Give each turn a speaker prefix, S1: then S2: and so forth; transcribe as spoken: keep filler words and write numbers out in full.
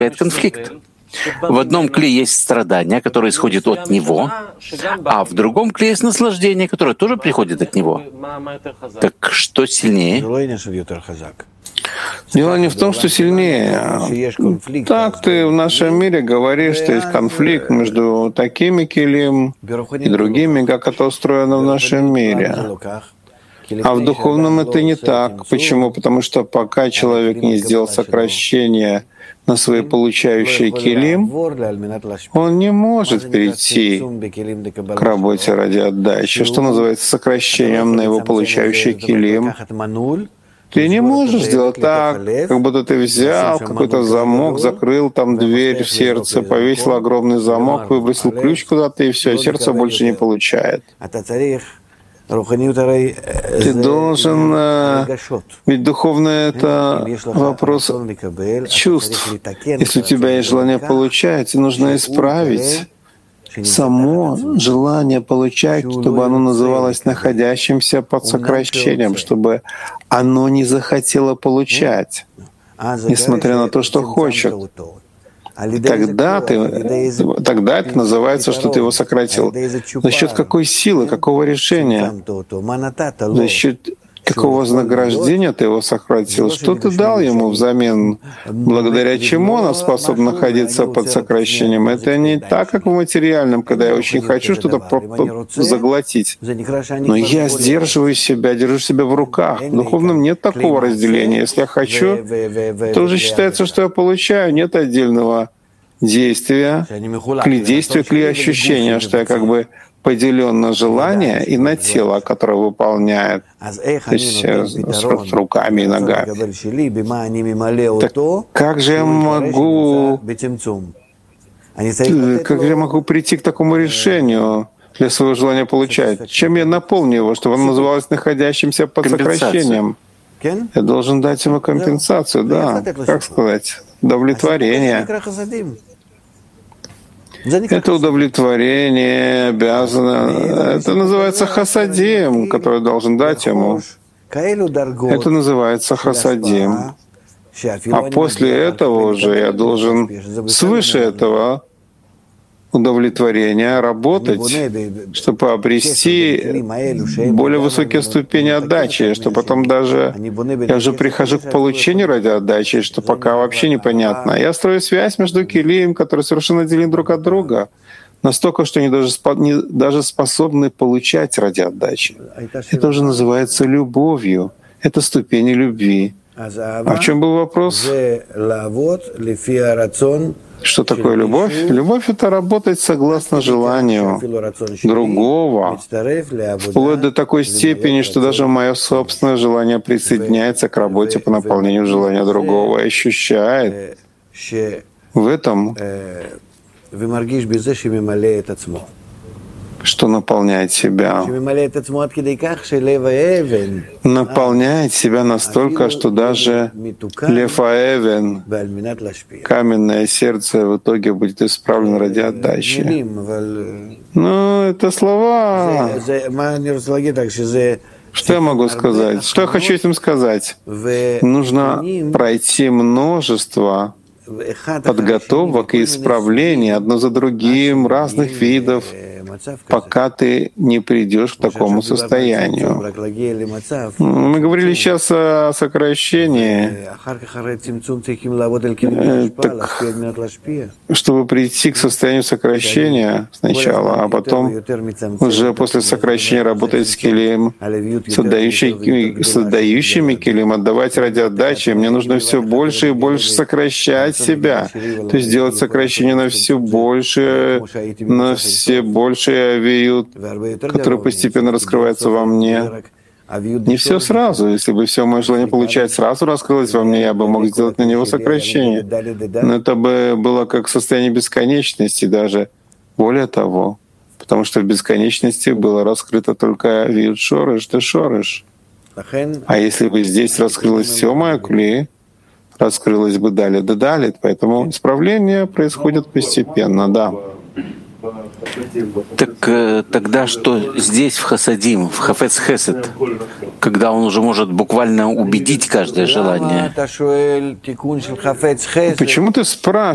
S1: возникает конфликт. В одном кле есть страдание, которое исходит от него, а в другом кле есть наслаждение, которое тоже приходит от него. Так что сильнее?
S2: Дело не в том, что сильнее. Так ты в нашем мире говоришь, что есть конфликт между такими келим и другими, как это устроено в нашем мире. А в духовном это не так. Почему? Потому что пока человек не сделал сокращение на свои получающие келим, он не может перейти к работе ради отдачи. Что называется сокращением на его получающие келим? Ты не можешь сделать так, как будто ты взял какой-то замок, закрыл там дверь в сердце, повесил огромный замок, выбросил ключ куда-то, и все, сердце больше не получает. Ты должен, ведь духовное — это вопрос чувств. Если у тебя есть желание получать, нужно исправить само желание получать, чтобы оно называлось находящимся под сокращением, чтобы оно не захотело получать, несмотря на то, что хочет. Тогда, ты, тогда это называется, что ты его сократил. За счет какой силы, какого решения? За счет какого вознаграждения ты его сократил? Что ты дал ему взамен? Благодаря чему он способен находиться под сокращением? Это не так, как в материальном, когда я очень хочу что-то заглотить. Но я сдерживаю себя, держу себя в руках. В духовном нет такого разделения. Если я хочу, то уже считается, что я получаю. Нет отдельного действия, кли действия, кли ощущения, что я как бы поделен на желание и на тело, которое выполняет, то есть с руками и ногами. Так как же я могу, как же я могу прийти к такому решению для своего желания получать? Чем я наполню его, чтобы оно называлось находящимся под сокращением? Я должен дать ему компенсацию, да, как сказать, удовлетворение. Это удовлетворение обязано. Это называется хасадим, который должен дать ему. Это называется хасадим. А после этого уже я должен свыше этого удовлетворения работать, чтобы обрести более высокие ступени отдачи, что потом даже я уже прихожу к получению ради отдачи, что пока вообще непонятно. Я строю связь между келим, которые совершенно отделены друг от друга, настолько, что они даже, не, даже способны получать ради отдачи. Это уже называется любовью. Это ступени любви. А в чем был вопрос? Что такое любовь? Любовь — это работать согласно желанию другого, вплоть до такой степени, что даже мое собственное желание присоединяется к работе по наполнению желания другого и ощущает в этом, что наполняет себя. Наполняет себя настолько, что даже лев аэвен, каменное сердце, в итоге будет исправлено ради отдачи. Ну, это слова. Что я могу сказать? Что я хочу этим сказать? Нужно пройти множество подготовок и исправлений одно за другим, разных видов, пока ты не придешь к такому состоянию. Мы говорили сейчас о сокращении. Так, чтобы прийти к состоянию сокращения сначала, а потом уже после сокращения работать с келим, создающими, создающими келим, отдавать ради отдачи, мне нужно все больше и больше сокращать себя. То есть делать сокращение на все больше, на все больше авиют, который постепенно раскрывается во мне. Не все сразу. Если бы все мое желание получать сразу раскрылось во мне, я бы мог сделать на него сокращение. Но это бы было как состояние бесконечности даже. Более того, потому что в бесконечности было раскрыто только авиют шорыш да шорыш. А если бы здесь раскрылось все мое кли, раскрылось бы далее да далее. Поэтому исправление происходит постепенно, да.
S1: Так э, тогда что здесь в Хасадим, в Хафец Хесед, когда он уже может буквально убедить каждое желание?
S2: Почему ты спрашиваешь?